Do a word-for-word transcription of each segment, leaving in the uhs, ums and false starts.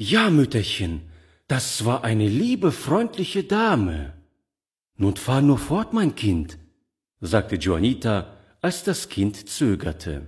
»Ja, Mütterchen, das war eine liebe, freundliche Dame.« »Nun fahr nur fort, mein Kind«, sagte Juanita, als das Kind zögerte.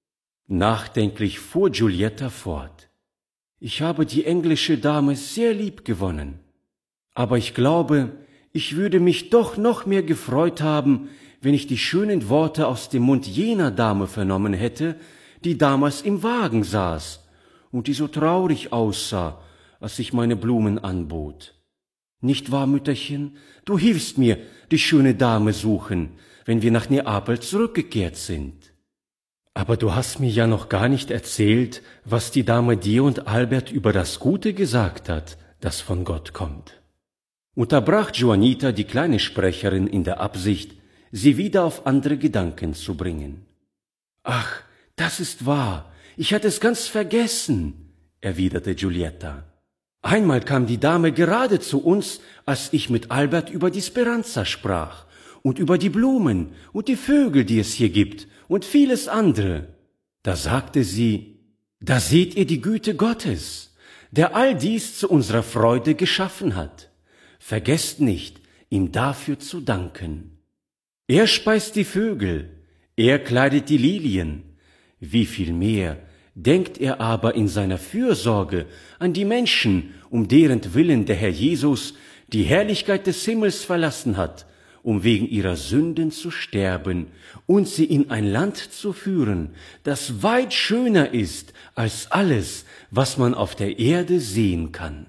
Nachdenklich fuhr Giulietta fort. »Ich habe die englische Dame sehr lieb gewonnen, aber ich glaube, ich würde mich doch noch mehr gefreut haben, wenn ich die schönen Worte aus dem Mund jener Dame vernommen hätte, die damals im Wagen saß und die so traurig aussah, als ich meine Blumen anbot. Nicht wahr, Mütterchen? Du hilfst mir, die schöne Dame suchen, wenn wir nach Neapel zurückgekehrt sind.« »Aber du hast mir ja noch gar nicht erzählt, was die Dame dir und Albert über das Gute gesagt hat, das von Gott kommt«, unterbrach Juanita die kleine Sprecherin in der Absicht, sie wieder auf andere Gedanken zu bringen. »Ach, das ist wahr, ich hatte es ganz vergessen«, erwiderte Giulietta. »Einmal kam die Dame gerade zu uns, als ich mit Albert über die Speranza sprach und über die Blumen und die Vögel, die es hier gibt und vieles andere. Da sagte sie, da seht ihr die Güte Gottes, der all dies zu unserer Freude geschaffen hat. Vergesst nicht, ihm dafür zu danken. Er speist die Vögel, er kleidet die Lilien. Wie viel mehr denkt er aber in seiner Fürsorge an die Menschen, um deren Willen der Herr Jesus die Herrlichkeit des Himmels verlassen hat, um wegen ihrer Sünden zu sterben und sie in ein Land zu führen, das weit schöner ist als alles, was man auf der Erde sehen kann.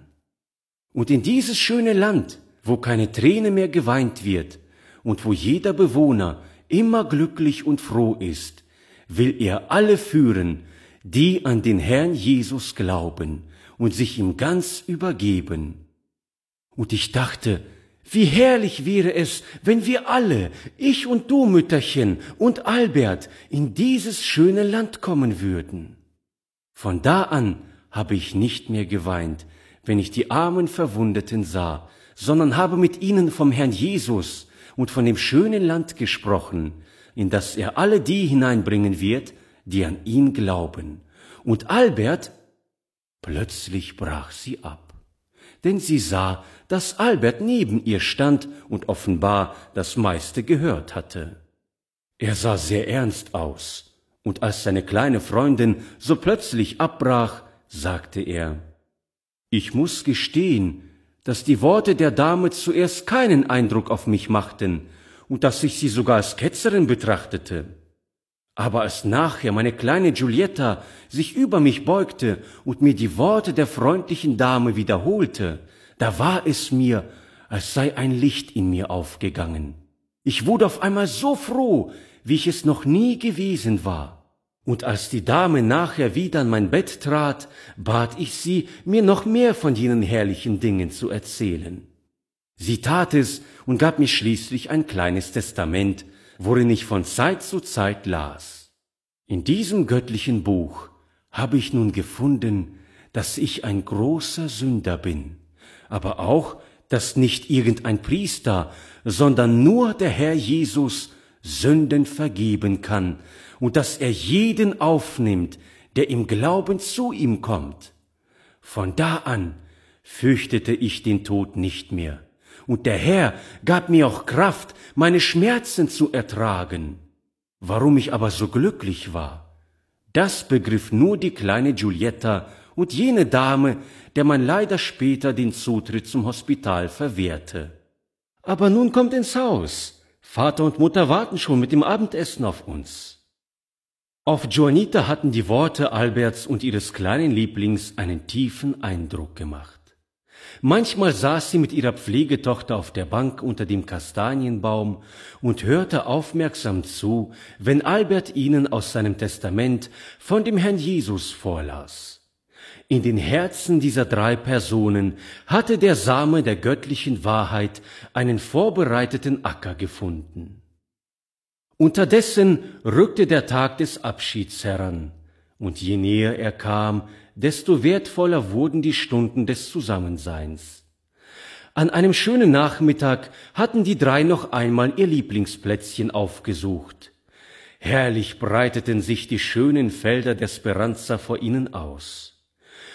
Und in dieses schöne Land, wo keine Träne mehr geweint wird und wo jeder Bewohner immer glücklich und froh ist, will er alle führen, die an den Herrn Jesus glauben und sich ihm ganz übergeben. Und ich dachte, wie herrlich wäre es, wenn wir alle, ich und du, Mütterchen, und Albert, in dieses schöne Land kommen würden. Von da an habe ich nicht mehr geweint, wenn ich die armen Verwundeten sah, sondern habe mit ihnen vom Herrn Jesus und von dem schönen Land gesprochen, in das er alle die hineinbringen wird, die an ihn glauben. Und Albert, plötzlich brach sie ab, denn sie sah, dass Albert neben ihr stand und offenbar das meiste gehört hatte. Er sah sehr ernst aus, und als seine kleine Freundin so plötzlich abbrach, sagte er, »Ich muß gestehen, dass die Worte der Dame zuerst keinen Eindruck auf mich machten und dass ich sie sogar als Ketzerin betrachtete. Aber als nachher meine kleine Giulietta sich über mich beugte und mir die Worte der freundlichen Dame wiederholte, da war es mir, als sei ein Licht in mir aufgegangen. Ich wurde auf einmal so froh, wie ich es noch nie gewesen war. Und als die Dame nachher wieder an mein Bett trat, bat ich sie, mir noch mehr von jenen herrlichen Dingen zu erzählen. Sie tat es und gab mir schließlich ein kleines Testament, worin ich von Zeit zu Zeit las. In diesem göttlichen Buch habe ich nun gefunden, dass ich ein großer Sünder bin, aber auch, dass nicht irgendein Priester, sondern nur der Herr Jesus Sünden vergeben kann und dass er jeden aufnimmt, der im Glauben zu ihm kommt. Von da an fürchtete ich den Tod nicht mehr, und der Herr gab mir auch Kraft, meine Schmerzen zu ertragen. Warum ich aber so glücklich war, das begriff nur die kleine Giulietta und jene Dame, der man leider später den Zutritt zum Hospital verwehrte. Aber nun kommt ins Haus. Vater und Mutter warten schon mit dem Abendessen auf uns.« Auf Juanita hatten die Worte Alberts und ihres kleinen Lieblings einen tiefen Eindruck gemacht. Manchmal saß sie mit ihrer Pflegetochter auf der Bank unter dem Kastanienbaum und hörte aufmerksam zu, wenn Albert ihnen aus seinem Testament von dem Herrn Jesus vorlas. In den Herzen dieser drei Personen hatte der Same der göttlichen Wahrheit einen vorbereiteten Acker gefunden. Unterdessen rückte der Tag des Abschieds heran, und je näher er kam, desto wertvoller wurden die Stunden des Zusammenseins. An einem schönen Nachmittag hatten die drei noch einmal ihr Lieblingsplätzchen aufgesucht. Herrlich breiteten sich die schönen Felder der Speranza vor ihnen aus.